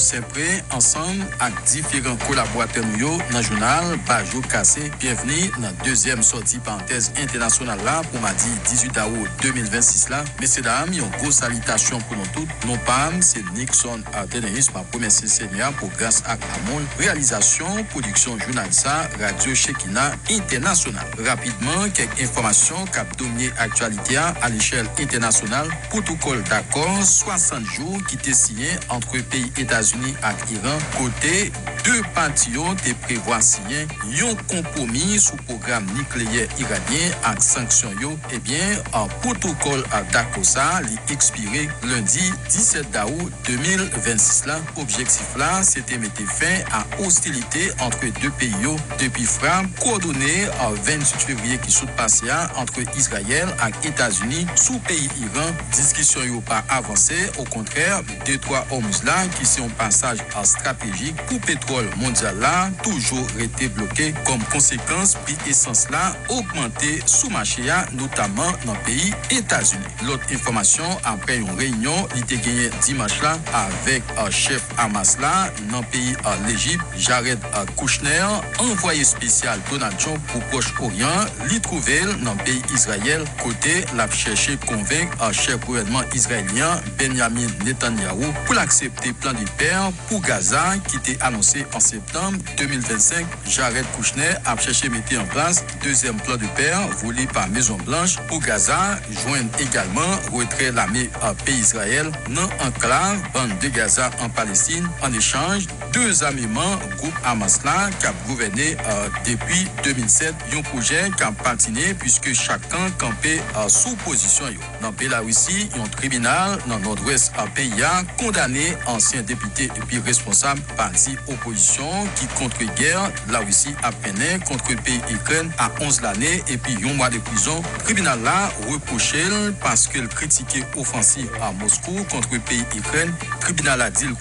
Saint-Pré ensemble avec différents collaborateurs dans le journal Bajo Cassé. Bienvenue dans la deuxième sortie parenthèse internationale là pour mardi 18 août 2026 là. Messieurs dames, une grosse salutation pour nous tous. Non pas, c'est Nixon Arteneris, ma première Seigneur pour grâce à Amon. Réalisation, production journaliste Radio Shekina International. Rapidement, quelques informations qui ont dominé l'actualité à l'échelle internationale. Protocole d'accord 60 jours qui était signé entre pays États-Unis et Iran. Côté deux parties ont prévoit signer un compromis sous programme nucléaire iranien avec sanctions yo. Eh bien, un protocole d'accord ça expiré lundi 17 août 2026 là. Objectif là, c'était mettre fin à hostilité entre deux pays yo depuis frappe coordonnée en 28 février qui sous passé entre Israël et États-Unis sous pays Iran. Discussion yo pas avancé, au contraire, détroit Hormuz là qui sont un passage stratégique pour pétrole mondial là toujours été bloqué. Comme conséquence, prix essence là augmenté sous marché notamment dans le pays États-Unis. L'autre information après une réunion, il était gagné dimanche là avec chef Hamas là dans le pays l'Égypte, Jared Kushner, envoyé spécial Donald Trump pour Proche-Orient, l'y trouvé dans le pays Israël côté l'a cherché convaincre chef gouvernement israélien Benjamin Netanyahu pour l'accepter plan de paix pour Gaza qui était annoncé en septembre 2025. Jared Kushner a cherché mettre en place deuxième plan de paix voulu par Maison Blanche pour Gaza, joindre également retrait l'armée pays Israël dans enclave bande de Gaza en Palestine en échange deux armements groupe Hamas là qui a gouverné depuis 2007 un projet qui a patiné puisque chacun campait sous position dans Bélarussie un tribunal dans nord-ouest pays a condamné ancien député et puis responsable parti opposition qui contre guerre la Russie a peiné contre le pays Ukraine à 11 l'année et puis un mois de prison. Tribunal là reproché parce qu'il critiquait offensive à Moscou contre le pays Ukraine. Tribunal a dit